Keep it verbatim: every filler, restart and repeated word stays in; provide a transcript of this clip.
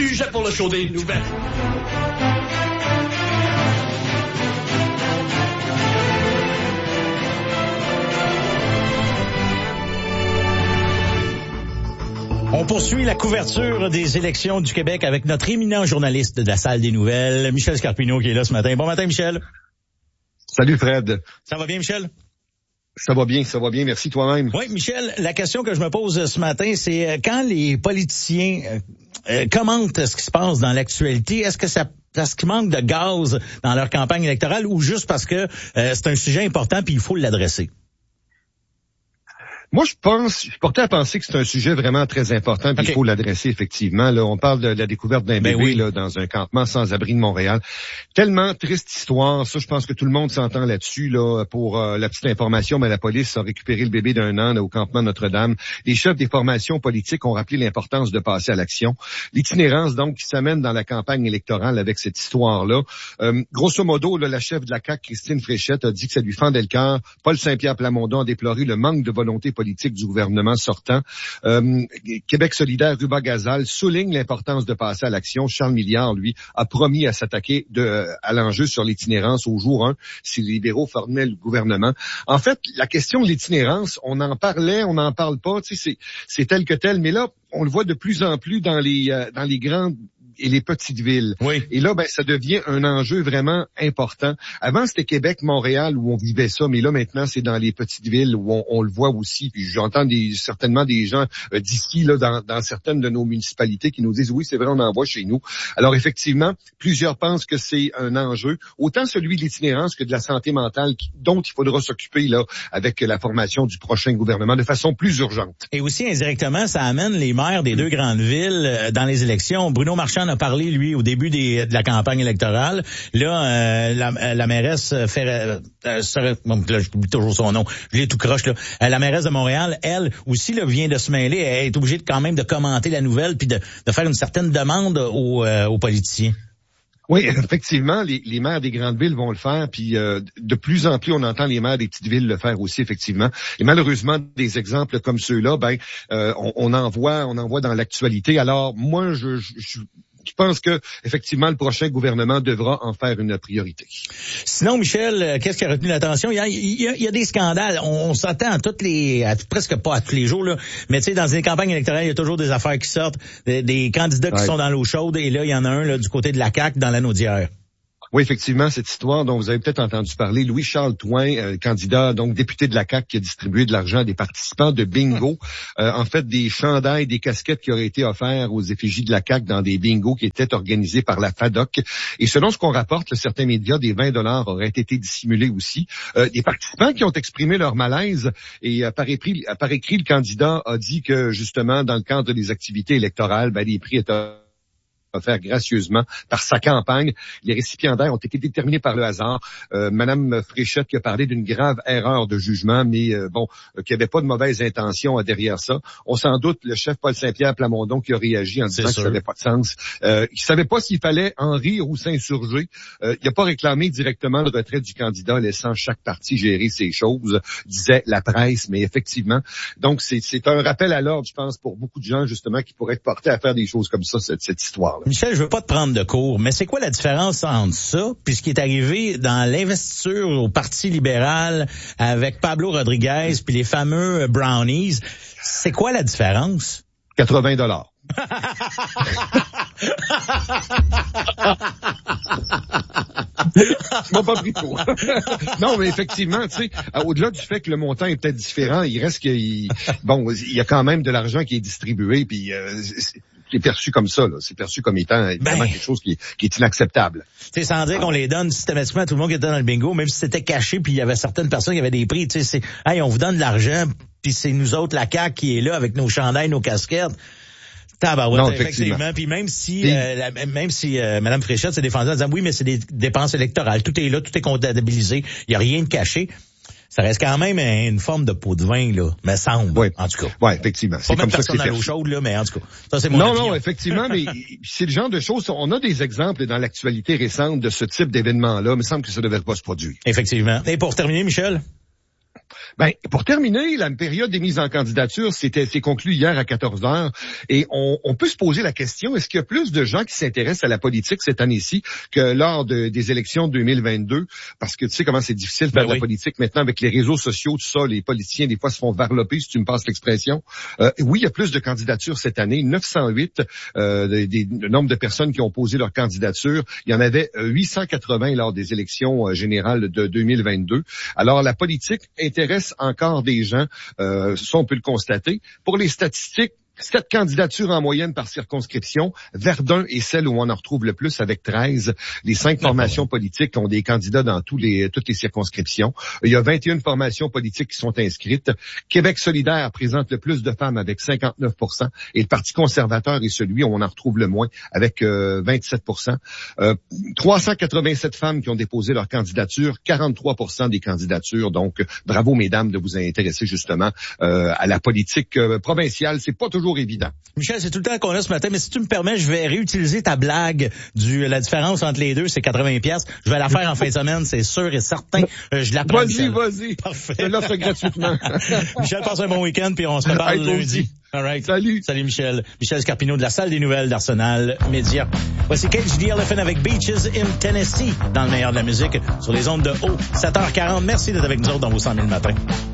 sujet pour le show des nouvelles. On poursuit la couverture des élections du Québec avec notre éminent journaliste de la salle des nouvelles, Michel Scarpino, qui est là ce matin. Bon matin, Michel. Salut, Fred. Ça va bien, Michel? Ça va bien, ça va bien. Merci toi-même. Oui, Michel, la question que je me pose ce matin, c'est quand les politiciens euh, commentent ce qui se passe dans l'actualité, est-ce que ça parce qu'il manque de gaz dans leur campagne électorale ou juste parce que euh, c'est un sujet important puis il faut l'adresser? Moi, je pense, je suis porté à penser que c'est un sujet vraiment très important, puis okay. Il faut l'adresser effectivement. Là, on parle de la découverte d'un ben bébé oui. là dans un campement sans abri de Montréal. Tellement triste histoire. Ça, je pense que tout le monde s'entend là-dessus. Là, pour euh, la petite information, mais la police a récupéré le bébé d'un an là, au campement Notre-Dame. Les chefs des formations politiques ont rappelé l'importance de passer à l'action. L'itinérance donc qui s'amène dans la campagne électorale avec cette histoire-là. Euh, grosso modo, là, la chef de la C A Q, Christine Fréchette, a dit que ça lui fendait le cœur. Paul Saint-Pierre Plamondon a déploré le manque de volonté politique politique du gouvernement sortant. Euh, Québec solidaire, Ruba Gazal souligne l'importance de passer à l'action. Charles Milliard, lui, a promis à s'attaquer de, à l'enjeu sur l'itinérance au jour un si les libéraux formaient le gouvernement. En fait, la question de l'itinérance, on en parlait, on n'en parle pas, tu sais, c'est, c'est tel que tel, mais là, on le voit de plus en plus dans les, euh, dans les grandes et les petites villes. Oui. Et là, ben, ça devient un enjeu vraiment important. Avant, c'était Québec, Montréal où on vivait ça, mais là, maintenant, c'est dans les petites villes où on, on le voit aussi. Puis j'entends des, certainement des gens euh, d'ici, là, dans, dans certaines de nos municipalités qui nous disent, oui, c'est vrai, on en voit chez nous. Alors, effectivement, plusieurs pensent que c'est un enjeu, autant celui de l'itinérance que de la santé mentale, qui, dont il faudra s'occuper, là, avec la formation du prochain gouvernement de façon plus urgente. Et aussi, indirectement, ça amène les maires des deux grandes villes dans les élections. Bruno Marchand a parlé, lui, au début des, de la campagne électorale. Là, euh, la, la mairesse fait, euh, serait, bon, là, j'oublie toujours son nom, je l'ai tout croche, là. Euh, la mairesse de Montréal, elle aussi, là, vient de se mêler. Elle est obligée de, quand même de commenter la nouvelle puis de, de faire une certaine demande aux, euh, aux politiciens. Oui, effectivement, les, les maires des grandes villes vont le faire, puis euh, de plus en plus, on entend les maires des petites villes le faire aussi, effectivement. Et malheureusement, des exemples comme ceux-là, ben, euh, on, on en voit, on en voit dans l'actualité. Alors, moi, je, je, je Je pense que effectivement le prochain gouvernement devra en faire une priorité. Sinon, Michel, qu'est-ce qui a retenu l'attention? Il y a, il y a, il y a des scandales. On, on s'attend à toutes les, à, presque pas à tous les jours, là. Mais tu sais, dans les campagnes électorales, il y a toujours des affaires qui sortent, des, des candidats qui ouais. sont dans l'eau chaude. Et là, il y en a un là, du côté de la C A Q dans l'anneau d'hier. Oui, effectivement, cette histoire dont vous avez peut-être entendu parler, Louis-Charles Touin, euh, candidat, donc député de la C A Q, qui a distribué de l'argent à des participants de bingo. Euh, en fait, des chandails, des casquettes qui auraient été offerts aux effigies de la C A Q dans des bingos qui étaient organisés par la FADOC. Et selon ce qu'on rapporte, là, certains médias, des vingt dollars auraient été dissimulés aussi. Euh, des participants qui ont exprimé leur malaise. Et euh, par, écrit, par écrit, le candidat a dit que, justement, dans le cadre des activités électorales, ben, les prix étaient offert gracieusement par sa campagne. Les récipiendaires ont été déterminés par le hasard. Euh, Madame Fréchette qui a parlé d'une grave erreur de jugement, mais euh, bon, euh, qu'il n'y avait pas de mauvaise intention euh, derrière ça. On s'en doute, le chef Paul Saint-Pierre Plamondon qui a réagi en disant que ça n'avait pas de sens. Euh, il savait pas s'il fallait en rire ou s'insurger. Euh, il n'a pas réclamé directement le retrait du candidat, laissant chaque parti gérer ses choses, disait la presse, mais effectivement. Donc, c'est, c'est un rappel à l'ordre, je pense, pour beaucoup de gens, justement, qui pourraient être portés à faire des choses comme ça, cette, cette histoire. Michel, je veux pas te prendre de cours, mais c'est quoi la différence entre ça puis ce qui est arrivé dans l'investiture au Parti libéral avec Pablo Rodriguez puis les fameux brownies? C'est quoi la différence? quatre-vingts dollars. Tu m'as pas pris trop. Non, mais effectivement, tu sais, au-delà du fait que le montant est peut-être différent, il reste qu'il, bon, il y a quand même de l'argent qui est distribué, puis euh, c'est perçu comme ça, là. C'est perçu comme étant évidemment ben, quelque chose qui est, qui est inacceptable. Tu sais, sans dire qu'on les donne systématiquement à tout le monde qui était dans le bingo, même si c'était caché, puis il y avait certaines personnes qui avaient des prix. Tu sais, c'est, hey, on vous donne de l'argent, puis c'est nous autres la C A Q qui est là avec nos chandails, nos casquettes. Tabarouette, non, effectivement. effectivement. Puis même si, Puis, euh, la, même si euh, Mme Fréchette s'est défendue en disant oui, mais c'est des dépenses électorales, tout est là, tout est comptabilisé, il n'y a rien de caché. Ça reste quand même une forme de pot de vin, là, me semble. Oui. En tout cas. Oui, effectivement. Pas c'est même comme personne ça que c'est à l'eau chaude, là, mais en tout cas. Ça, c'est mon Non, opinion. non, effectivement, mais c'est le genre de choses, on a des exemples dans l'actualité récente de ce type d'événement-là, mais il me semble que ça ne devrait pas se produire. Effectivement. Et pour terminer, Michel? Ben, pour terminer, la période des mises en candidature, c'était c'est conclu hier à quatorze heures. Et on, on peut se poser la question, est-ce qu'il y a plus de gens qui s'intéressent à la politique cette année-ci que lors de, des élections deux mille vingt-deux? Parce que tu sais comment c'est difficile de faire ben de oui. la politique maintenant avec les réseaux sociaux, tout ça. Les politiciens, des fois, se font varloper, si tu me passes l'expression. Euh, oui, il y a plus de candidatures cette année. neuf cent huit, euh, des, des, le nombre de personnes qui ont posé leur candidature. Il y en avait huit cent quatre-vingts lors des élections euh, générales de deux mille vingt-deux. Alors, la politique intéresse encore des gens. Euh, ça, on peut le constater. Pour les statistiques, sept candidatures en moyenne par circonscription. Verdun est celle où on en retrouve le plus avec treize. Les cinq formations politiques ont des candidats dans tous les, toutes les circonscriptions. Il y a vingt et une formations politiques qui sont inscrites. Québec solidaire présente le plus de femmes avec cinquante-neuf pour cent et le Parti conservateur est celui où on en retrouve le moins avec euh, vingt-sept pour cent. Euh, trois cent quatre-vingt-sept femmes qui ont déposé leur candidature, quarante-trois pour cent des candidatures. Donc, bravo mesdames de vous intéresser justement euh, à la politique euh, provinciale. C'est pas toujours évident. Michel, c'est tout le temps qu'on a ce matin, mais si tu me permets, je vais réutiliser ta blague du la différence entre les deux, c'est quatre-vingts piastres. Je vais la faire en fin de semaine, c'est sûr et certain. Euh, je la prends. Vas-y, vas-y. Parfait. Je l'offre gratuitement. Michel, passe un bon week-end, puis on se reparle hey, lundi. All right. Salut. Salut Michel. Michel Scarpino de la salle des nouvelles d'Arsenal Média. Voici Cage the Elephant avec Beaches in Tennessee dans le meilleur de la musique sur les ondes de haut. sept heures quarante. Merci d'être avec nous autres dans vos cent mille matins.